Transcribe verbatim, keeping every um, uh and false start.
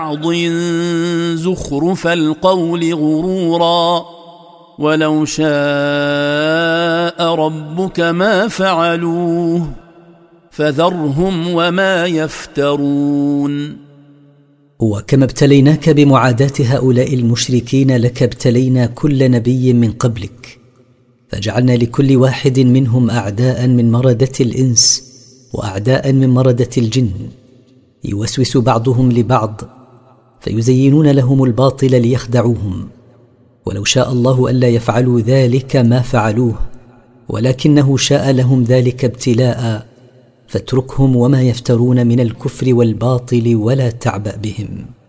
بعض زخرف القول غرورا ولو شاء ربك ما فعلوه فذرهم وما يفترون. وكما ابتليناك بمعاداة هؤلاء المشركين لك ابتلينا كل نبي من قبلك، فجعلنا لكل واحد منهم أعداء من مردة الإنس وأعداء من مردة الجن، يوسوس بعضهم لبعض فيزينون لهم الباطل ليخدعوهم. ولو شاء الله ألا يفعلوا ذلك ما فعلوه، ولكنه شاء لهم ذلك ابتلاء، فاتركهم وما يفترون من الكفر والباطل ولا تعبأ بهم.